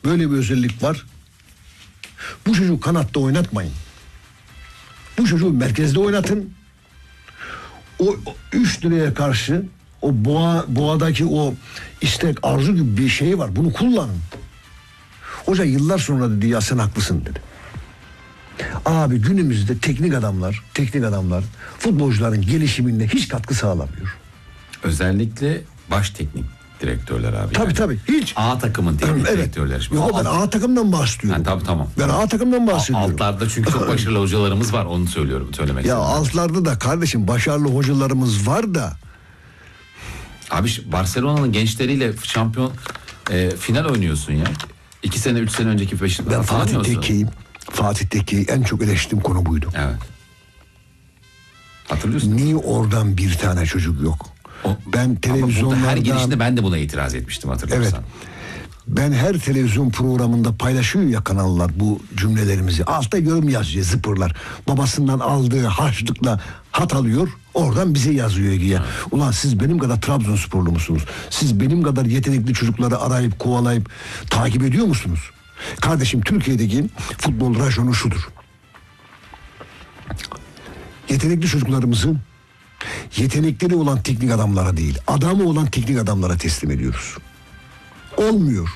böyle bir özellik var. Bu çocuğu kanatta oynatmayın. Bu çocuğu merkezde oynatın. O 3 liraya karşı o boğadaki o istek, arzu gibi bir şey var. Bunu kullanın. Hoca yıllar sonra dedi ya sen haklısın dedi. Abi günümüzde teknik adamlar futbolcuların gelişimine hiç katkı sağlamıyor. Özellikle baş teknik direktörler abi. Tabii hiç. A takımın teknik direktörleri. Yok ben A takımdan bahsediyorum. Tabii tamam. Ben A takımdan bahsediyorum. Altlarda çünkü çok başarılı hocalarımız var, onu söylemek ya istedim. altlarda da kardeşim başarılı hocalarımız var da. Abi Barcelona'nın gençleriyle şampiyon final oynuyorsun ya. 2 sene 3 sene önceki Beşiktaş'ta. Ben Fatih Tekke'yi en çok eleştirdiğim konu buydu. Evet. Hatırlıyorsun. Niye oradan bir tane çocuk yok? Ben televizyonlarda... her girişinde ben de buna itiraz etmiştim, hatırlıyorsan. Evet. Ben her televizyon programında paylaşıyor ya kanallar bu cümlelerimizi. Altta yorum yazıyor zıpırlar. Babasından aldığı harçlıkla hat alıyor. Oradan bize yazıyor diye. Ulan siz benim kadar Trabzonsporlu musunuz? Siz benim kadar yetenekli çocukları arayıp kovalayıp takip ediyor musunuz? Kardeşim Türkiye'deki futbol rajonu şudur. Yetenekli çocuklarımızı yetenekleri olan teknik adamlara değil, adamı olan teknik adamlara teslim ediyoruz. Olmuyor.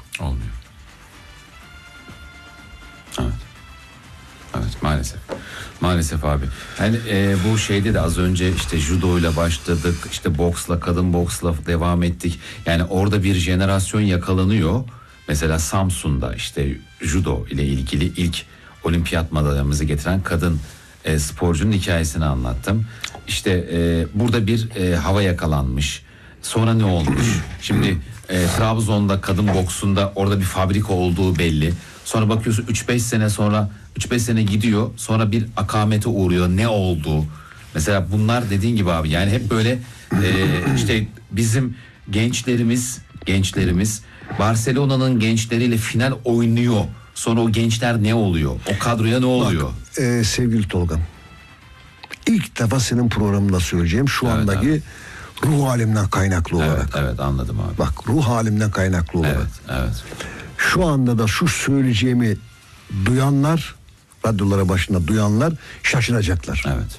Evet maalesef. Maalesef abi. Yani bu şeyde de az önce işte judoyla başladık, işte boksla, kadın boksla devam ettik. Yani orada bir jenerasyon yakalanıyor. Mesela Samsun'da işte judo ile ilgili ilk olimpiyat madalyamızı getiren kadın sporcunun hikayesini anlattım. İşte burada bir hava yakalanmış. Sonra ne olmuş? Şimdi Trabzon'da kadın boksunda orada bir fabrika olduğu belli. Sonra bakıyorsun 3-5 sene sonra 3-5 sene gidiyor. Sonra bir akamete uğruyor. Ne oldu? Mesela bunlar dediğin gibi abi, yani hep böyle işte bizim gençlerimiz Barcelona'nın gençleriyle final oynuyor. Sonra o gençler ne oluyor? O kadroya ne oluyor? Bak, sevgili Tolga, İlk defa senin programında söyleyeceğim şu andaki abi, ruh halimden kaynaklı olarak. Evet anladım abi. Bak ruh halimden kaynaklı olarak. Evet. Şu anda da şu söyleyeceğimi duyanlar, radyolara başında duyanlar şaşıracaklar. Evet.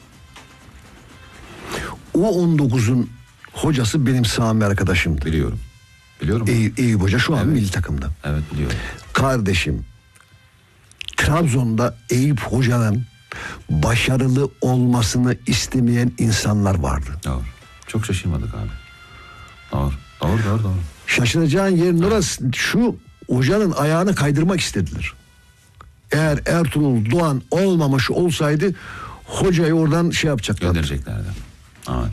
U19'un hocası benim Sami arkadaşımdı. Biliyorum. Eyüp Hoca şu an milli takımda. Evet biliyorum. Kardeşim, Trabzon'da Eyüp Hoca'nın başarılı olmasını istemeyen insanlar vardı. Doğru. Çok şaşırmadık abi. Doğru. Şaşıracağın yerin orası, şu hocanın ayağını kaydırmak istediler. Eğer Ertuğrul Doğan olmamış olsaydı hocayı oradan şey yapacaklardı. Göndereceklerdi. Evet.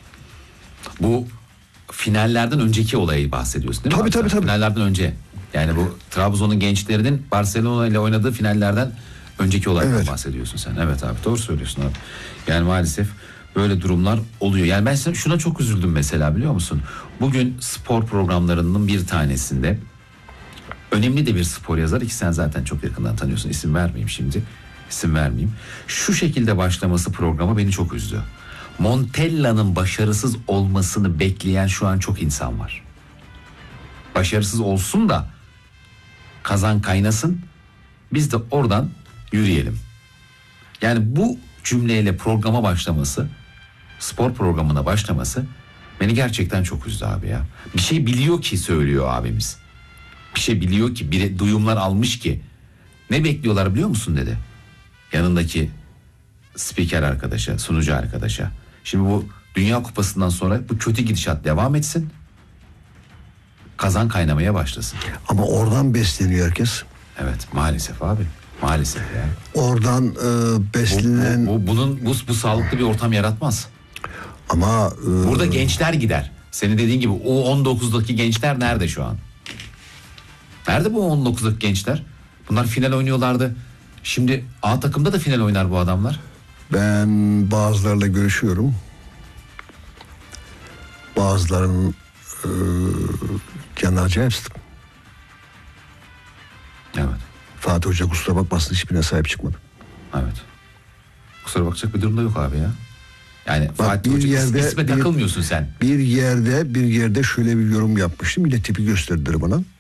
Bu finallerden önceki olayı bahsediyorsun değil mi? Tabii. Finallerden önce. Yani bu Trabzon'un gençlerinin Barcelona ile oynadığı finallerden önceki olaydan bahsediyorsun sen. Evet abi, doğru söylüyorsun abi. Yani maalesef böyle durumlar oluyor. Yani ben şuna çok üzüldüm mesela, biliyor musun? Bugün spor programlarının bir tanesinde önemli de bir spor yazarı ki sen zaten çok yakından tanıyorsun. İsim vermeyeyim. Şu şekilde başlaması programa beni çok üzdü. Montella'nın başarısız olmasını bekleyen şu an çok insan var. Başarısız olsun da kazan kaynasın, biz de oradan yürüyelim. Yani bu cümleyle programa başlaması, spor programına başlaması beni gerçekten çok üzdü abi ya. Bir şey biliyor ki söylüyor abimiz. Bir şey biliyor ki, bir duyumlar almış ki. Ne bekliyorlar biliyor musun dedi. Yanındaki spiker arkadaşa, sunucu arkadaşa. Şimdi bu Dünya Kupası'ndan sonra bu kötü gidişat devam etsin. Kazan kaynamaya başlasın. Ama oradan besleniyor herkes. Evet maalesef abi. Maalesef yani. Oradan beslenen... Bu sağlıklı bir ortam yaratmaz. Ama... Burada gençler gider. Senin dediğin gibi o 19'daki gençler nerede şu an? Nerede bu 19'daki gençler? Bunlar final oynuyorlardı. Şimdi A takımda da final oynar bu adamlar. Ben bazılarıyla görüşüyorum. Bazılarının canı acayip sıkı. Evet. Fatih Hoca kusura bakmasın, hiçbirine sahip çıkmadı. Evet. Kusura bakacak bir durumda yok abi ya. Yani bak, Fatih Hoca isme takılmıyorsun sen. Bir yerde şöyle bir yorum yapmıştım. Yine tipi gösterdiler bana.